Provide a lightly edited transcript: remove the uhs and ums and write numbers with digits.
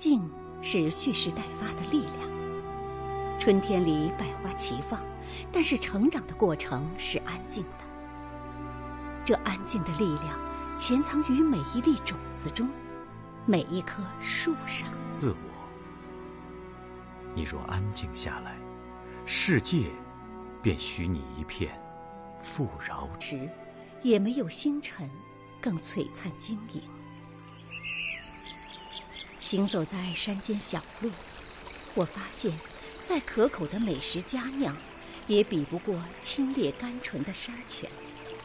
静是蓄势待发的力量。春天里百花齐放，但是成长的过程是安静的。这安静的力量潜藏于每一粒种子中，每一棵树上。 自我，你若安静下来，世界便许你一片富饶时，也没有星辰更璀璨晶莹。行走在山间小路，我发现再可口的美食佳酿，也比不过清冽甘醇的山泉。